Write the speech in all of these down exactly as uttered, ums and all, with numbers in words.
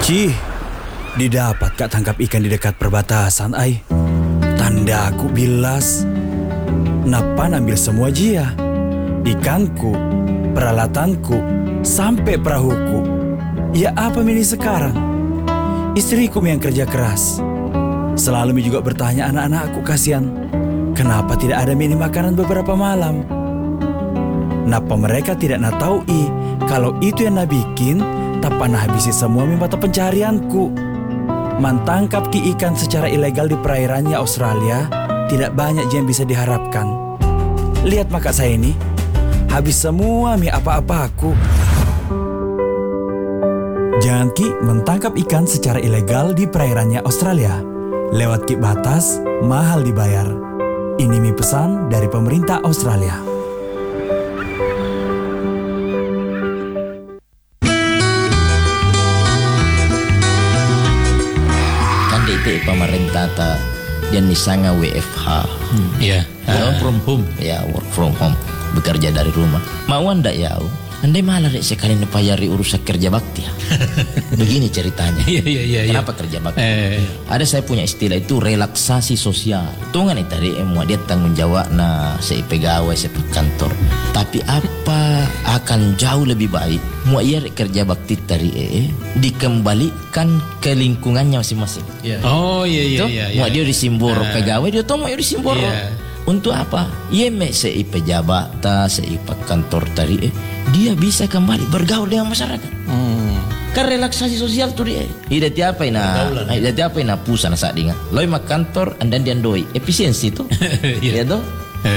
Cih, didapat kak tangkap ikan di dekat perbatasan ai. Tanda aku bilas. Napan ambil semua jia. Ikanku, peralatanku, sampai perahuku. Ya apa mini sekarang? Istriku yang kerja keras. Selalu mi juga bertanya anak-anakku kasihan. Kenapa tidak ada mini makanan beberapa malam? Napa mereka tidak nak tahu i kalau itu yang nak bikin tak pernah habisi semua mi mata pencarianku. Mantangkap ki ikan secara ilegal di perairannya Australia tidak banyak yang bisa diharapkan. Lihat maka saya ini, habis semua mi apa-apaku. Jangan ki mentangkap ikan secara ilegal di perairannya Australia. Lewat ki batas, mahal dibayar. Ini mi pesan dari pemerintah Australia. Pemerintah ta dan nisanga W F H. Hmm, ya, yeah. Work from home. Ya, work from home. Bekerja dari rumah. Mau anda ya? Andai malah dek sekali nepayari urusan kerja bakti. Begini ceritanya. Iya iya iya. Kenapa kerja bakti? Eh. Ada saya punya istilah itu relaksasi sosial. Tungan itu tadi emu dia tanggung jawab na saya pegawai saya kantor. Tapi apa akan jauh lebih baik mau ia kerja bakti tadi eh dikembalikan ke lingkungannya masing-masing. Yeah. Oh iya iya iya. Mau dia disimbor uh. pegawai dia tahu mau dia disimbor. Yeah. Untuk apa? Ia me sei pejabat ta sei kantor tadi eh dia bisa kembali bergaul dengan masyarakat. Hmm. Kan relaksasi sosial tuh dia. Ida tiapa ina, ida tiapa ina pusana saat dinga. Loi mak kantor andan dian doi efisiensi tuh. Ya toh?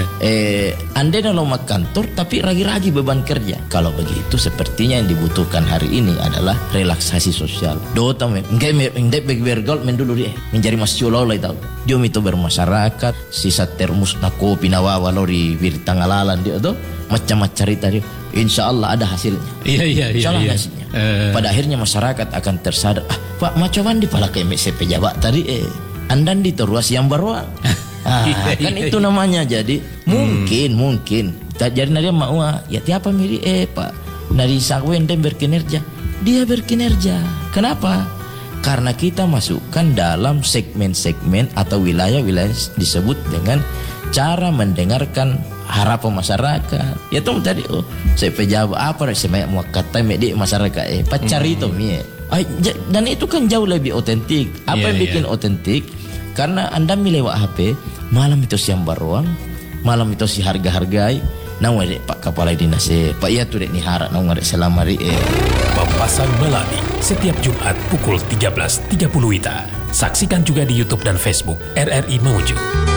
Eh, anda dalam mak kantor tapi ragi-ragi beban kerja. Kalau begitu sepertinya yang dibutuhkan hari ini adalah relaksasi sosial. Dota me, enggak me, enggak bergaul men dulu dia. Mencari masyolo lah tahu. Dia itu bermasyarakat, sisa termus na kopi na wawa lori birtangalalan dia tuh. Macam-macam cerita dia. Insya Allah ada hasilnya. Iya iya iya. Insya Allah iya. hasilnya. Uh. Pada akhirnya masyarakat akan tersadar. Ah, Pak macam di pala ke M C pejabat tadi eh andan di teruas yang baruang. Ah, kan itu namanya. Jadi mungkin hmm. mungkin jadi nadia mau ya tiapa miri eh Pak nari sakwen dan berkinerja dia berkinerja. Kenapa? Karena kita masukkan dalam segmen-segmen atau wilayah-wilayah disebut dengan cara mendengarkan harapan masyarakat. Ya tuh tadi oh saya pejabat apa saya mau kata medik masyarakat eh pacari itu mie. Dan itu kan jauh lebih otentik. Apa yeah, yang bikin yeah. otentik? Karena anda milih H P malam itu siang baruang, malam itu si harga-hargai. Nang dek Pak Kepala Dinas eh Pak ya tuh dek ni harap nang dek selamari eh. Papasan Melati setiap Jumat pukul tiga belas tiga puluh W I T A. Saksikan juga di YouTube dan Facebook R R I Mamuju.